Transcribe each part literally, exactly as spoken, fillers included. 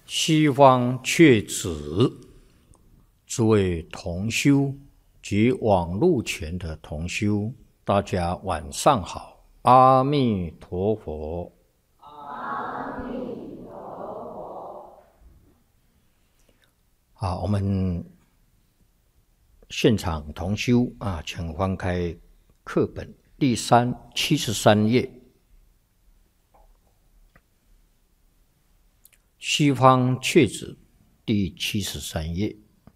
西方却子，诸位同修及网络前的同修，大家晚上好，阿弥陀佛。 阿弥陀佛。 好，我们现场同修啊，请翻开课本第三七十三页。西方却子第七十三页。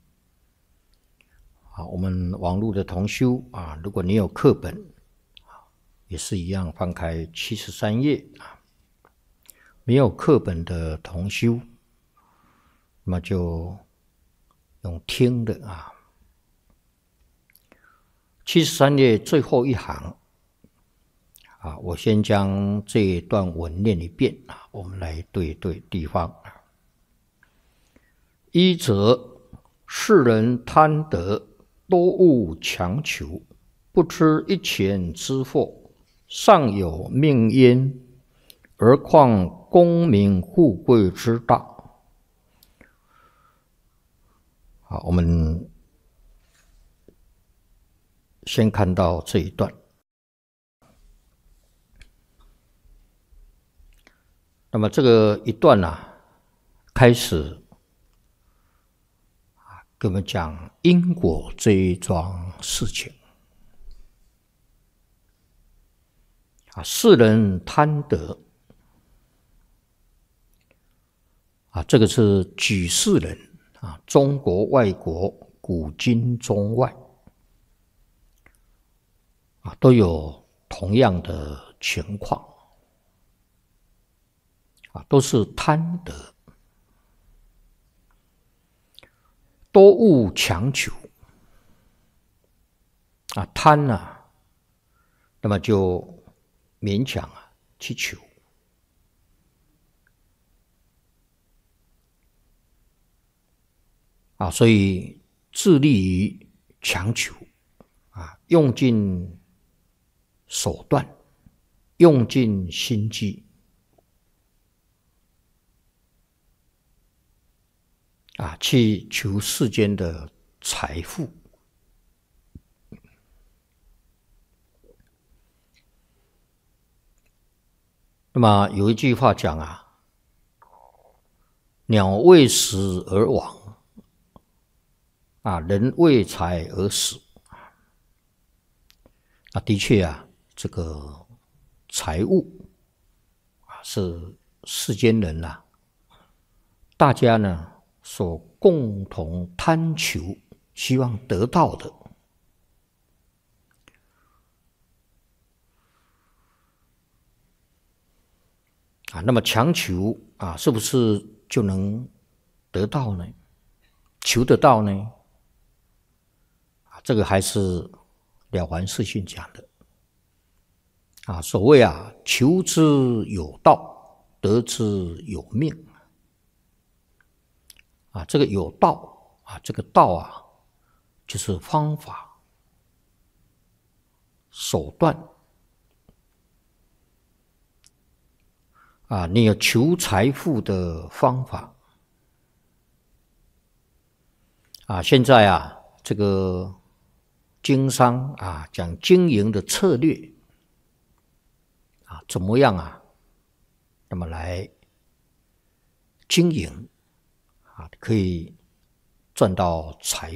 好，我们网络的同修啊，如果你有课本，也是一样翻开七十三页啊。没有课本的同修，那么就用听的啊。七十三页最后一行啊，我先将这一段文念一遍啊，我们来对对地方啊。一则世人贪得，多恶强求，不知一钱之祸，尚有命焉，而况功名富贵之大。好，我们先看到这一段。那么这个一段啊，开始跟我们讲因果这一桩事情啊，世人贪得啊，这个是举世人啊，中国、外国、古今中外啊，都有同样的情况啊，都是贪得。多恶强求啊，贪啊，那么就勉强啊去求啊，所以致力于强求啊，用尽手段，用尽心机啊，去求世间的财富。那么有一句话讲啊，鸟为食而亡，啊，人为财而死。啊，的确啊，这个财物啊，是世间人啊，大家呢所共同贪求、希望得到的。啊，那么强求啊，是不是就能得到呢？求得到呢？啊，这个还是了凡四训讲的啊。所谓啊，求之有道，得之有命。啊，这个有道啊，这个道啊，就是方法、手段。啊，你有求财富的方法啊。现在啊，这个经商啊，讲经营的策略啊，怎么样啊？那么来经营啊，可以赚到财